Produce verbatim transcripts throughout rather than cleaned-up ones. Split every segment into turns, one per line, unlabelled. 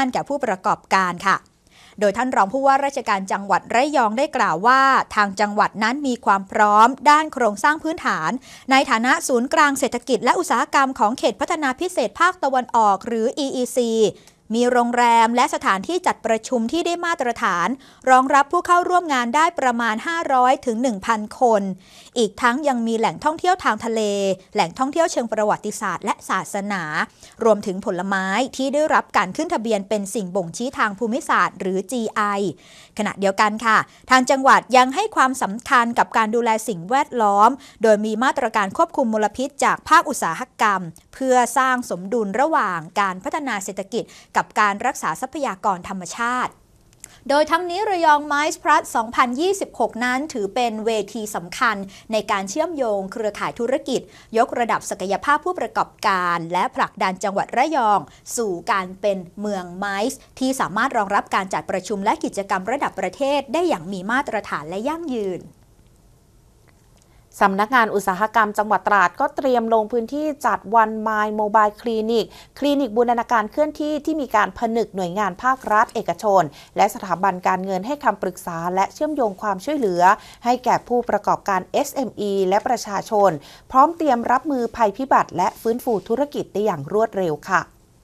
านแก่ผู้ประกอบการค่ะโดยท่านรองผู้ว่าราชการจังหวัดระยองได้กล่าวว่าทางจังหวัดนั้นมีความพร้อมด้านโครงสร้างพื้นฐานในฐานะศูนย์กลางเศรษฐกิจและอุตสาหกรรมของเขตพัฒนาพิเศษภาคตะวันออกหรือ อี อี ซี มีโรงแรมและสถานที่จัดประชุมที่ได้มาตรฐานรองรับผู้เข้าร่วมงานได้ประมาณ ห้าร้อยถึงหนึ่งพัน คนอีกทั้งยังมีแหล่งท่องเที่ยวทางทะเลแหล่งท่องเที่ยวเชิงประวัติศาสตร์และศาสนารวมถึงผลไม้ที่ได้รับการขึ้นทะเบียนเป็นสิ่งบ่งชี้ทางภูมิศาสตร์หรือ จี ไอ ขณะเดียวกันค่ะทางจังหวัดยังให้ความสำคัญกับการดูแลสิ่งแวดล้อมโดยมีมาตรการควบคุมมลพิษจากภาคอุตสาหกรรมเพื่อสร้างสมดุลระหว่างการพัฒนาเศรษฐกิจกับการรักษาทรัพยากรธรรมชาติโดยทั้งนี้ระยอง Mice Plus สองพันยี่สิบหก นั้นถือเป็นเวทีสำคัญในการเชื่อมโยงเครือข่ายธุรกิจยกระดับศักยภาพผู้ประกอบการและผลักดันจังหวัดระยองสู่การเป็นเมือง Mice ที่สามารถรองรับการจัดประชุมและกิจกรรมระดับประเทศได้อย่างมีมาตรฐานและยั่งยืน
สำนักงานอุตสาหกรรมจังหวัดตราดก็เตรียมลงพื้นที่จัดวันไมล์โมบายคลินิกคลินิกบูรณาการเคลื่อนที่ที่มีการผนึกหน่วยงานภาครัฐเอกชนและสถาบันการเงินให้คำปรึกษาและเชื่อมโยงความช่วยเหลือให้แก่ผู้ประกอบการ เอส เอ็ม อี และประชาชนพร้อมเตรียมรับมือภัยพิบัติและฟื้นฟูธุรกิจได้อย่างรวดเร็วค่ะ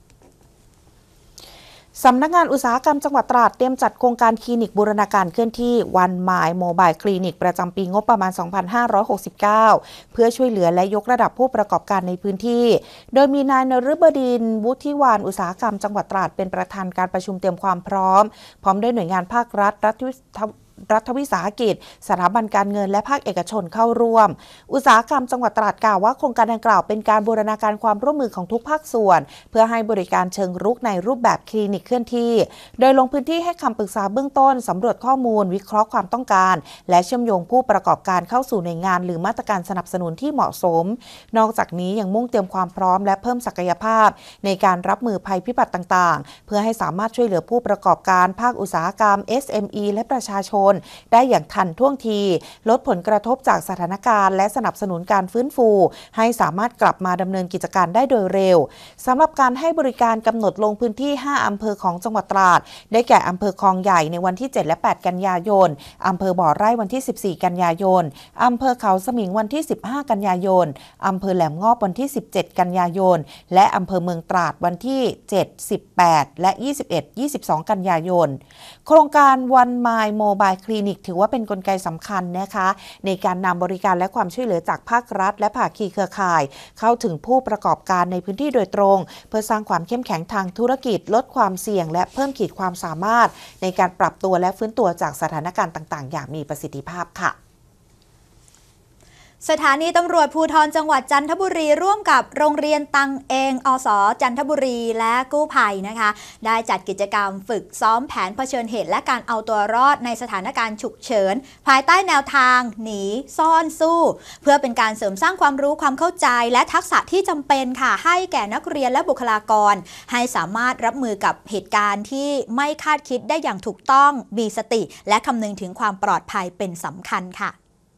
สำนักงานอุตสาหกรรมจังหวัดตราดเตรียมจัดโครงการคลินิกบูรณาการเคลื่อนที่วันไมล์โมบายคลินิกประจำปีงบประมาณ สองพันห้าร้อยหกสิบเก้า เพื่อช่วยเหลือและยกระดับผู้ประกอบการในพื้นที่โดยมีนายนฤบดินทร์ วุฒิวานอุตสาหกรรมจังหวัดตราดเป็นประธานการประชุมเตรียมความพร้อมพร้อมด้วยหน่วยงานภาครัฐรัฐรัฐวิสาหกิจสถาบันการเงินและภาคเอกชนเข้าร่วมอุตสาหกรรมจังหวัดตราดกล่าวว่าโครงการดังกล่าวเป็นการบูรณาการความร่วมมือของทุกภาคส่วนเพื่อให้บริการเชิงรุกในรูปแบบคลินิกเคลื่อนที่โดยลงพื้นที่ให้คำปรึกษาเบื้องต้นสำรวจข้อมูลวิเคราะห์ความต้องการและเชื่อมโยงผู้ประกอบการเข้าสู่หน่วยงานหรือมาตรการสนับสนุนที่เหมาะสมนอกจากนี้ยังมุ่งเตรียมความพร้อมและเพิ่มศักยภาพในการรับมือภัยพิบัติต่างๆเพื่อให้สามารถช่วยเหลือผู้ประกอบการภาคอุตสาหกรรม เอส เอ็ม อี และประชาชนได้อย่างทันท่วงทีลดผลกระทบจากสถานการณ์และสนับสนุนการฟื้นฟูให้สามารถกลับมาดำเนินกิจการได้โดยเร็วสำหรับการให้บริการกำหนดลงพื้นที่ห้าอำเภอของจังหวัดตราดได้แก่อำเภอคลองใหญ่ในวันที่เจ็ดและแปดกันยายนอำเภอบ่อไร่วันที่สิบสี่กันยายนอำเภอเขาสมิงวันที่สิบห้ากันยายนอำเภอแหลมงอบวันที่สิบเจ็ดกันยายนและอำเภอเมืองตราดวันที่เจ็ด สิบแปดและยี่สิบเอ็ด ยี่สิบสองกันยายนโครงการวันไมล์โมบายคลินิกถือว่าเป็นกลไกสำคัญนะคะในการนำบริการและความช่วยเหลือจากภาครัฐและภาคีเครือข่ายเข้าถึงผู้ประกอบการในพื้นที่โดยตรงเพื่อสร้างความเข้มแข็งทางธุรกิจลดความเสี่ยงและเพิ่มขีดความสามารถในการปรับตัวและฟื้นตัวจากสถานการณ์ต่างๆอย่างมีประสิทธิภาพค่ะ
สถานีตำรวจภูธรจังหวัดจันทบุรีร่วมกับโรงเรียนตังเองอสจันทบุรีและกู้ภัยนะคะได้จัดกิจกรรมฝึกซ้อมแผนเผชิญเหตุและการเอาตัวรอดในสถานการณ์ฉุกเฉินภายใต้แนวทางหนีซ่อนสู้เพื่อเป็นการเสริมสร้างความรู้ความเข้าใจและทักษะที่จำเป็นค่ะให้แก่นักเรียนและบุคลากรให้สามารถรับมือกับเหตุการณ์ที่ไม่คาดคิดได้อย่างถูกต้องมีสติและคำนึงถึงความปลอดภัยเป็นสำคัญค่ะ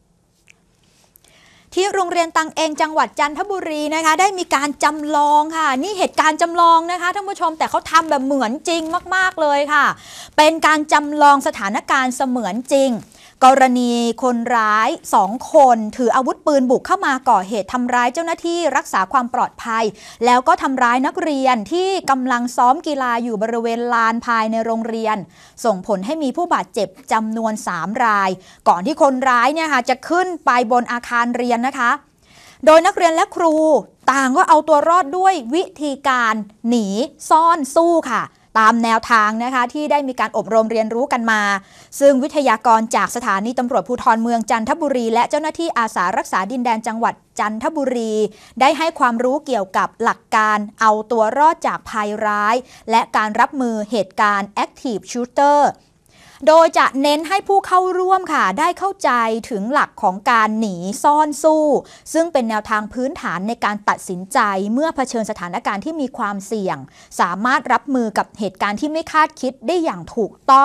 ที่โรงเรียนตังเองจังหวัดจันทบุรีนะคะได้มีการจำลองค่ะนี่เหตุการณ์จำลองนะคะท่านผู้ชมแต่เขาทำแบบเหมือนจริงมากๆเลยค่ะเป็นการจำลองสถานการณ์เสมือนจริงกรณีคนร้ายสองคนถืออาวุธปืนบุกเข้ามาก่อเหตุทำร้ายเจ้าหน้าที่รักษาความปลอดภัยแล้วก็ทำร้ายนักเรียนที่กำลังซ้อมกีฬาอยู่บริเวณลานภายในโรงเรียนส่งผลให้มีผู้บาดเจ็บจำนวนสามรายก่อนที่คนร้ายเนี่ยค่ะจะขึ้นไปบนอาคารเรียนนะคะโดยนักเรียนและครูต่างก็เอาตัวรอดด้วยวิธีการหนีซ่อนสู้ค่ะตามแนวทางนะคะที่ได้มีการอบรมเรียนรู้กันมาซึ่งวิทยากรจากสถานีตำรวจภูธรเมืองจันทบุรีและเจ้าหน้าที่อาสารักษาดินแดนจังหวัดจันทบุรีได้ให้ความรู้เกี่ยวกับหลักการเอาตัวรอดจากภัยร้ายและการรับมือเหตุการณ์ Active Shooterโดยจะเน้นให้ผู้เข้าร่วมค่ะได้เข้าใจถึงหลักของการหนีซ่อนสู้ซึ่งเป็นแนวทางพื้นฐานในการตัดสินใจเมื่อเผชิญสถานการณ์ที่มีความเสี่ยงสามารถรับมือกับเหตุการณ์ที่ไม่คาดคิดได้อย่างถูกต้อง